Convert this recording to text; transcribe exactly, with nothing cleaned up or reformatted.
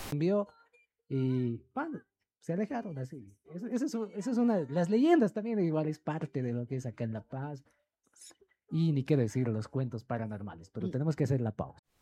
Envió y pan, se alejaron así. Eso, eso es, u- eso es una, las leyendas también igual es parte de lo que es acá en La Paz. Y ni qué decir los cuentos paranormales, pero tenemos que hacer la pausa.